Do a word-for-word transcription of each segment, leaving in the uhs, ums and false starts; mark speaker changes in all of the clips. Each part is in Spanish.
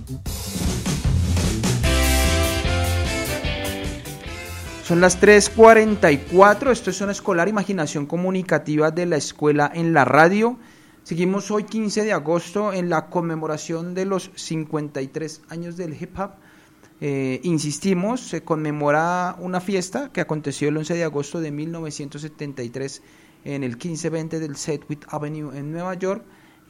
Speaker 1: Son las tres cuarenta y cuatro, esto es Zona Escolar, Imaginación Comunicativa de la Escuela en la Radio. Seguimos hoy quince de agosto en la conmemoración de los cincuenta y tres años del hip hop. Eh, insistimos, se conmemora una fiesta que aconteció el once de agosto de mil novecientos setenta y tres en el quince veinte del Sedgwick Avenue en Nueva York,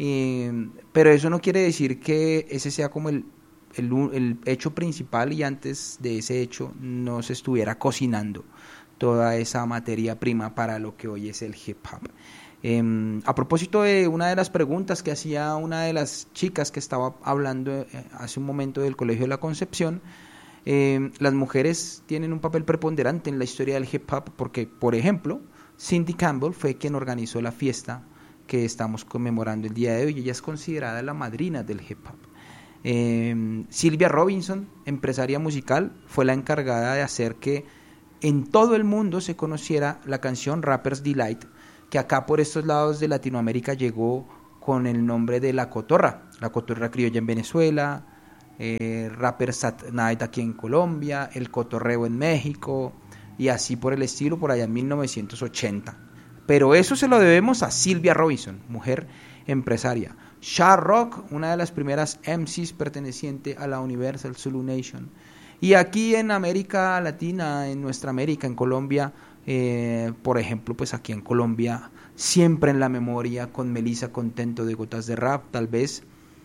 Speaker 1: eh, pero eso no quiere decir que ese sea como el El, el hecho principal, y antes de ese hecho no se estuviera cocinando toda esa materia prima para lo que hoy es el hip hop. Eh, a propósito de una de las preguntas que hacía una de las chicas que estaba hablando eh, hace un momento del Colegio de la Concepción, eh, las mujeres tienen un papel preponderante en la historia del hip hop porque, por ejemplo, Cindy Campbell fue quien organizó la fiesta que estamos conmemorando el día de hoy, y ella es considerada la madrina del hip hop. Eh, Sylvia Robinson, empresaria musical, fue la encargada de hacer que en todo el mundo se conociera la canción Rapper's Delight, que acá por estos lados de Latinoamérica llegó con el nombre de La Cotorra, La Cotorra criolla en Venezuela, eh, Rappers at Night aquí en Colombia, El Cotorreo en México, y así por el estilo por allá en mil novecientos ochenta. Pero eso se lo debemos a Sylvia Robinson, mujer empresaria. Sha-Rock, una de las primeras M Cs perteneciente a la Universal Zulu Nation. Y aquí en América Latina, en nuestra América, en Colombia, eh, por ejemplo, pues aquí en Colombia, siempre en la memoria con Melissa Contento de Gotas de Rap, tal vez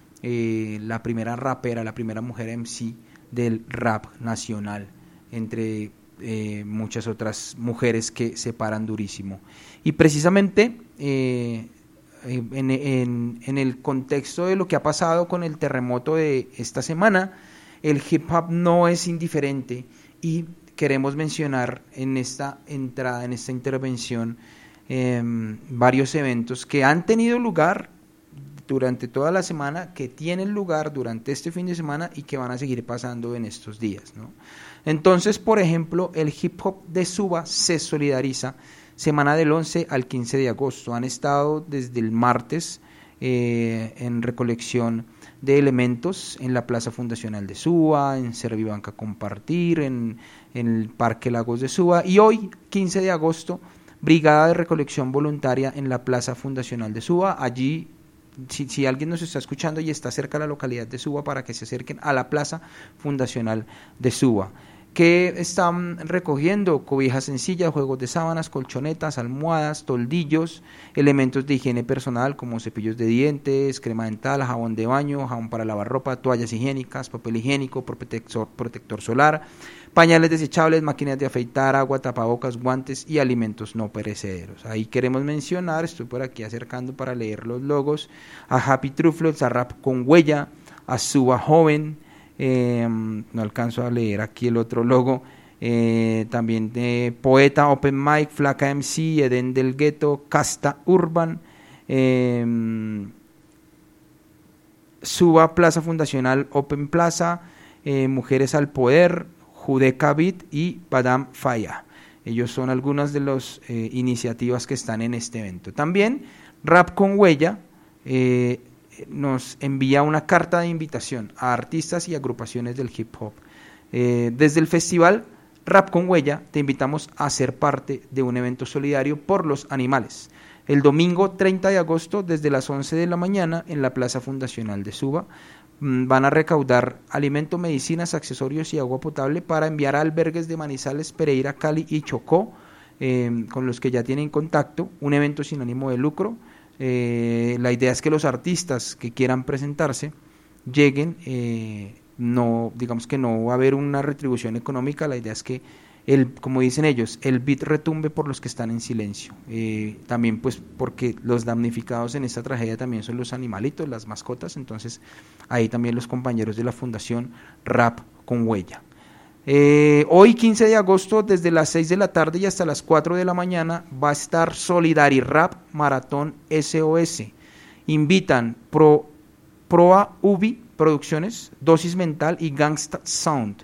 Speaker 1: eh, la primera rapera, la primera mujer M C del rap nacional, entre eh, muchas otras mujeres que se paran durísimo. Y precisamente eh, En, en, en el contexto de lo que ha pasado con el terremoto de esta semana, el hip hop no es indiferente, y queremos mencionar en esta entrada, en esta intervención, eh, varios eventos que han tenido lugar durante toda la semana, que tienen lugar durante este fin de semana y que van a seguir pasando en estos días, ¿no? Entonces, por ejemplo, el hip hop de Suba se solidariza semana del once al quince de agosto. Han estado desde el martes eh, en recolección de elementos en la Plaza Fundacional de Suba, en Servibanca Compartir, en, en el Parque Lagos de Suba, y hoy, quince de agosto, brigada de recolección voluntaria en la Plaza Fundacional de Suba. Allí, si, si alguien nos está escuchando y está cerca de la localidad de Suba, para que se acerquen a la Plaza Fundacional de Suba, que están recogiendo cobijas sencillas, juegos de sábanas, colchonetas, almohadas, toldillos, elementos de higiene personal como cepillos de dientes, crema dental, jabón de baño, jabón para lavar ropa, toallas higiénicas, papel higiénico, protector, protector solar, pañales desechables, máquinas de afeitar, agua, tapabocas, guantes y alimentos no perecederos. Ahí queremos mencionar, estoy por aquí acercando para leer los logos, a Happy Truffles, a Rap con Huella, a Suba Joven, Eh, no alcanzo a leer aquí el otro logo, eh, también de Poeta, Open Mic, Flaca M C, Eden del Gueto, Casta Urban, eh, Suba Plaza Fundacional Open Plaza, eh, Mujeres al Poder, Judeca Beat y Badam Faya. Ellos son algunas de las eh, iniciativas que están en este evento. También Rap con Huella eh, nos envía una carta de invitación a artistas y agrupaciones del hip hop. Eh, desde el festival Rap con Huella te invitamos a ser parte de un evento solidario por los animales. El domingo treinta de agosto, desde las once de la mañana, en la Plaza Fundacional de Suba, mmm, van a recaudar alimento, medicinas, accesorios y agua potable para enviar a albergues de Manizales, Pereira, Cali y Chocó, eh, con los que ya tienen contacto. Un evento sin ánimo de lucro. Eh, la idea es que los artistas que quieran presentarse lleguen, eh, no, digamos que no va a haber una retribución económica. La idea es que el, como dicen ellos, el beat retumbe por los que están en silencio, eh, también pues porque los damnificados en esta tragedia también son los animalitos, las mascotas. Entonces ahí también los compañeros de la Fundación Rap con Huella. Eh, hoy quince de agosto, desde las seis de la tarde y hasta las cuatro de la mañana, va a estar Solidari Rap Maratón S O S. Invitan Pro, Proa Ubi Producciones, Dosis Mental y Gangsta Sound.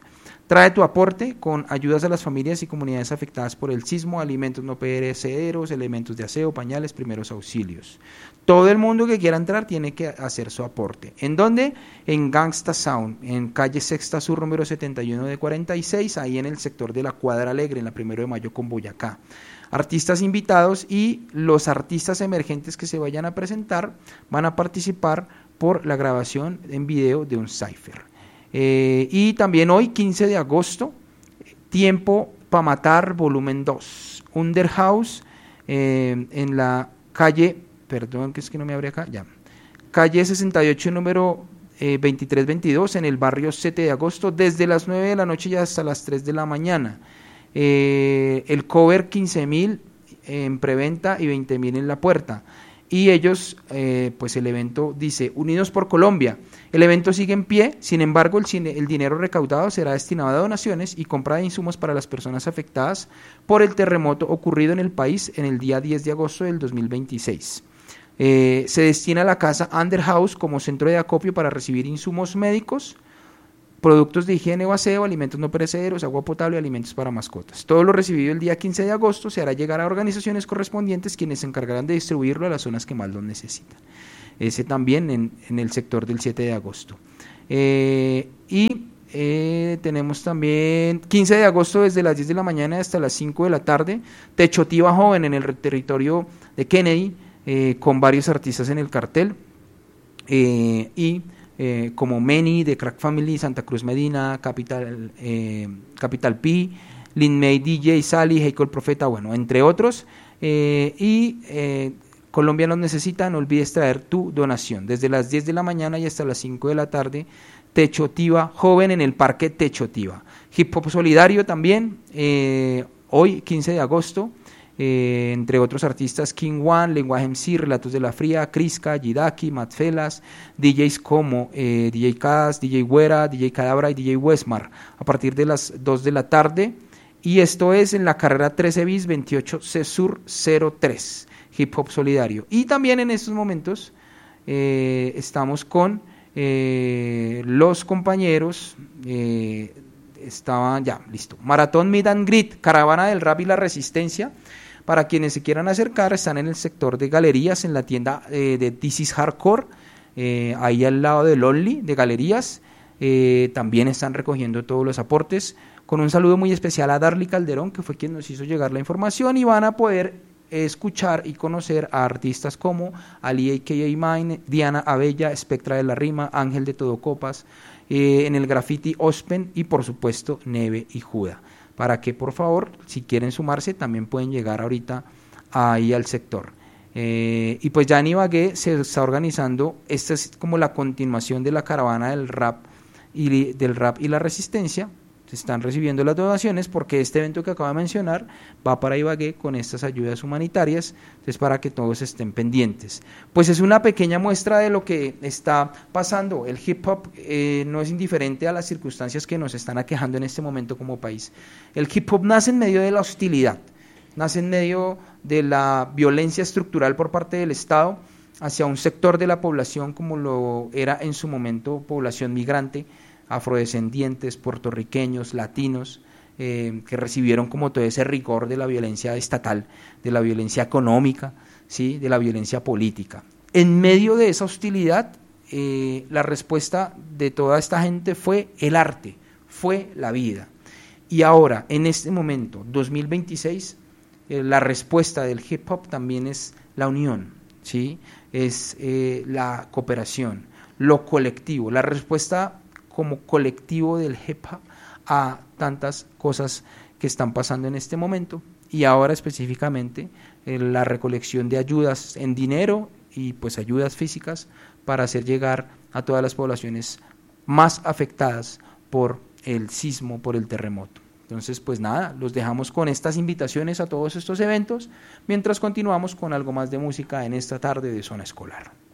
Speaker 1: Trae tu aporte con ayudas a las familias y comunidades afectadas por el sismo, alimentos no perecederos, elementos de aseo, pañales, primeros auxilios. Todo el mundo que quiera entrar tiene que hacer su aporte. ¿En dónde? En Gangsta Sound, en calle Sexta Sur, número setenta y uno de cuarenta y seis, ahí en el sector de la Cuadra Alegre, en la Primero de Mayo con Boyacá. Artistas invitados y los artistas emergentes que se vayan a presentar van a participar por la grabación en video de un cipher. Eh, y también hoy, quince de agosto, Tiempo pa' Matar, volumen dos, Underhouse, eh, en la calle, perdón que es que no me abre acá, ya, calle sesenta y ocho, número eh, veintitrés veintidós, en el barrio siete de agosto, desde las nueve de la noche y hasta las tres de la mañana. Eh, el cover quince mil en preventa y veinte mil en la puerta. Y ellos, eh, pues el evento dice, Unidos por Colombia. El evento sigue en pie, sin embargo el, cine, el dinero recaudado será destinado a donaciones y compra de insumos para las personas afectadas por el terremoto ocurrido en el país en el día diez de agosto del dos mil veintiséis. Eh, se destina a la casa Underhouse como centro de acopio para recibir insumos médicos, productos de higiene o aseo, alimentos no perecederos, agua potable y alimentos para mascotas. Todo lo recibido el día quince de agosto se hará llegar a organizaciones correspondientes, quienes se encargarán de distribuirlo a las zonas que más lo necesitan. Ese también en, en el sector del siete de agosto. Eh, y eh, tenemos también quince de agosto desde las diez de la mañana hasta las cinco de la tarde, Techotiva Joven en el territorio de Kennedy, eh, con varios artistas en el cartel. Eh, y Eh, como Meni de Crack Family, Santa Cruz Medina, Capital, eh, Capital P, Lin May, D J, Sally, Heiko el Profeta, bueno, entre otros. Eh, y eh, Colombia nos necesita, no olvides traer tu donación. Desde las diez de la mañana y hasta las cinco de la tarde, Techotiva Joven en el Parque Techotiva. Hip Hop Solidario también, eh, hoy quince de agosto. Eh, entre otros artistas, King One, Lenguaje M C, Relatos de la Fría, Criska, Yidaki, Matt Felas, D Js como eh, D J Cas, D J Güera, D J Cadabra y D J Westmar, a partir de las dos de la tarde, y esto es en la carrera trece bis veintiocho C Sur cero tres, Hip Hop Solidario. Y también en estos momentos eh, estamos con eh, los compañeros, eh, estaban ya, listo, Maratón Meet and Greet, Caravana del Rap y la Resistencia. Para quienes se quieran acercar, están en el sector de galerías, en la tienda eh, de This is Hardcore, eh, ahí al lado del Only de galerías. Eh, también están recogiendo todos los aportes. Con un saludo muy especial a Darly Calderón, que fue quien nos hizo llegar la información, y van a poder eh, escuchar y conocer a artistas como Ali a k a. Mine, Diana Abella, Espectra de la Rima, Ángel de Todo Copas, eh, en el graffiti Ospen y por supuesto Neve y Juda. Para que por favor, si quieren sumarse, también pueden llegar ahorita ahí al sector. Eh, y pues ya en Ibagué se está organizando, esta es como la continuación de la caravana del rap y del rap y la resistencia. Se están recibiendo las donaciones porque este evento que acabo de mencionar va para Ibagué con estas ayudas humanitarias, entonces para que todos estén pendientes. Pues es una pequeña muestra de lo que está pasando. El hip hop eh, no es indiferente a las circunstancias que nos están aquejando en este momento como país. El hip hop nace en medio de la hostilidad, nace en medio de la violencia estructural por parte del Estado hacia un sector de la población como lo era en su momento población migrante, afrodescendientes, puertorriqueños, latinos, eh, que recibieron como todo ese rigor de la violencia estatal, de la violencia económica, ¿sí? De la violencia política. En medio de esa hostilidad, eh, la respuesta de toda esta gente fue el arte, fue la vida. Y ahora, en este momento, dos mil veintiséis, eh, la respuesta del hip hop también es la unión, ¿sí? Es eh, la cooperación, lo colectivo, la respuesta como colectivo del hip hop a tantas cosas que están pasando en este momento, y ahora específicamente eh, la recolección de ayudas en dinero y pues ayudas físicas para hacer llegar a todas las poblaciones más afectadas por el sismo, por el terremoto. Entonces pues nada, los dejamos con estas invitaciones a todos estos eventos mientras continuamos con algo más de música en esta tarde de Zona Escolar.